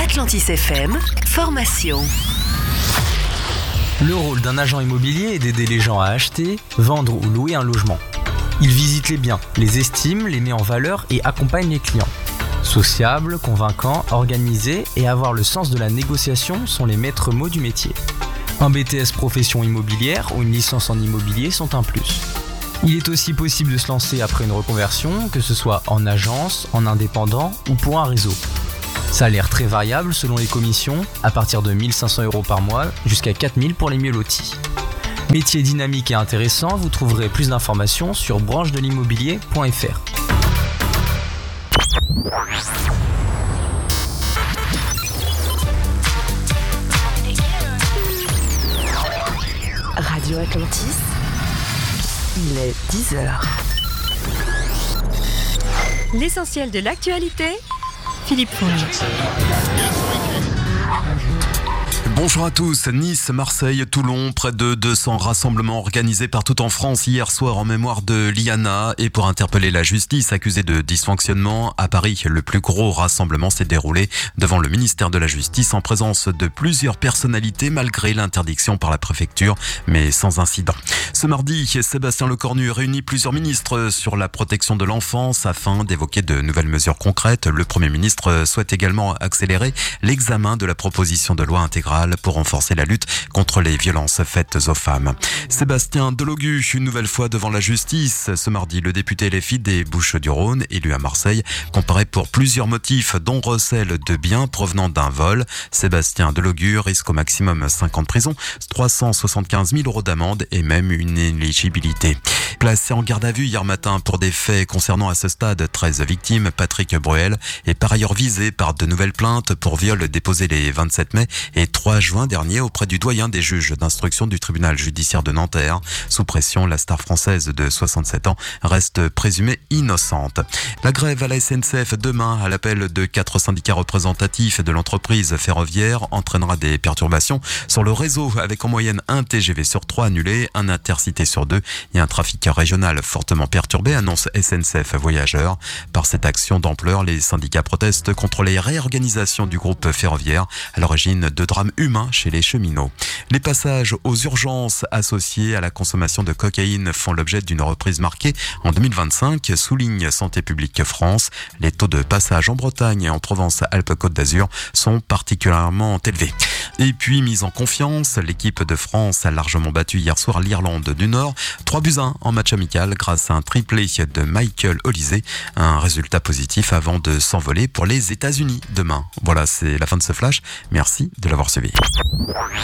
Atlantis FM, formation. Le rôle d'un agent immobilier est d'aider les gens à acheter, vendre ou louer un logement. Il visite les biens, les estime, les met en valeur et accompagne les clients. Sociable, convaincant, organisé et avoir le sens de la négociation sont les maîtres mots du métier. Un BTS profession immobilière ou une licence en immobilier sont un plus. Il est aussi possible de se lancer après une reconversion, que ce soit en agence, en indépendant ou pour un réseau. Salaire très variable selon les commissions, à partir de 1 500 € par mois jusqu'à 4 000 pour les mieux lotis. Métier dynamique et intéressant, vous trouverez plus d'informations sur branchedelimmobilier.fr. Radio Atlantis, il est 10h. L'essentiel de l'actualité, Philippe Fonge. Bonjour à tous. Nice, Marseille, Toulon, près de 200 rassemblements organisés partout en France hier soir en mémoire de Liana et pour interpeller la justice accusée de dysfonctionnement. À Paris, le plus gros rassemblement s'est déroulé devant le ministère de la Justice en présence de plusieurs personnalités malgré l'interdiction par la préfecture, mais sans incident. Ce mardi, Sébastien Lecornu réunit plusieurs ministres sur la protection de l'enfance afin d'évoquer de nouvelles mesures concrètes. Le Premier ministre souhaite également accélérer l'examen de la proposition de loi intégrale pour renforcer la lutte contre les violences faites aux femmes. Sébastien Delogu, une nouvelle fois devant la justice. Ce mardi, le député LFI des Bouches-du-Rhône, élu à Marseille, comparaît pour plusieurs motifs, dont recel de biens provenant d'un vol. Sébastien Delogu risque au maximum 5 ans de prison, 375 000 € d'amende et même une inéligibilité. Placé en garde à vue hier matin pour des faits concernant à ce stade 13 victimes, Patrick Bruel est par ailleurs visé par de nouvelles plaintes pour viol déposées les 27 mai et 3 juin dernier auprès du doyen des juges d'instruction du tribunal judiciaire de Nanterre. Sous pression, la star française de 67 ans reste présumée innocente. La grève à la SNCF demain, à l'appel de 4 syndicats représentatifs de l'entreprise ferroviaire, entraînera des perturbations sur le réseau avec en moyenne un TGV sur 3 annulé, un intercité sur 2 et un trafic régional fortement perturbé, annonce SNCF Voyageurs. Par cette action d'ampleur, les syndicats protestent contre les réorganisations du groupe ferroviaire à l'origine de drames humains chez les cheminots. Les passages aux urgences associés à la consommation de cocaïne font l'objet d'une reprise marquée en 2025, souligne Santé publique France. Les taux de passage en Bretagne et en Provence-Alpes-Côte d'Azur sont particulièrement élevés. Et puis, mise en confiance, l'équipe de France a largement battu hier soir l'Irlande du Nord. 3-1 en match amical grâce à un triplé de Michael Olise. Un résultat positif avant de s'envoler pour les États-Unis demain. Voilà, c'est la fin de ce flash. Merci de l'avoir suivi.